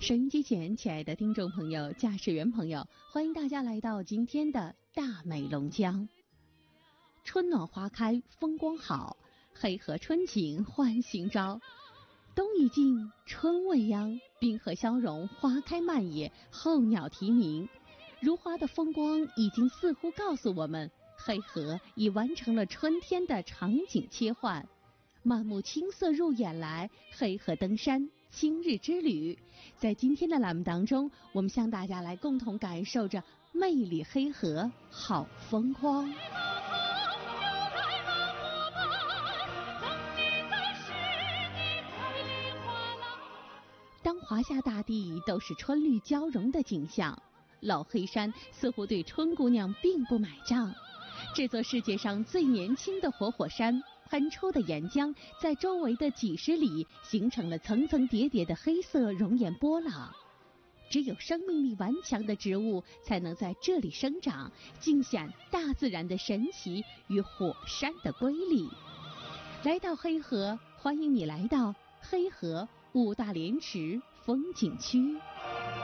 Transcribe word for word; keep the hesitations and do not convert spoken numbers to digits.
收音机前，亲爱的听众朋友、驾驶员朋友，欢迎大家来到今天的大美龙江。春暖花开，风光好，黑河春景换新朝。冬已尽，春未央，冰河消融，花开漫野，候鸟啼鸣。如花的风光已经似乎告诉我们，黑河已完成了春天的场景切换。满目青色入眼来，黑河登山今日之旅。在今天的栏目当中，我们向大家来共同感受着魅力黑河好风光。当华夏大地都是春绿交融的景象，老黑山似乎对春姑娘并不买账。这座世界上最年轻的活火山喷出的岩浆，在周围的几十里形成了层层叠叠的黑色熔岩波浪。只有生命力顽强的植物才能在这里生长，尽显大自然的神奇与火山的瑰丽。来到黑河，欢迎你来到黑河五大连池风景区。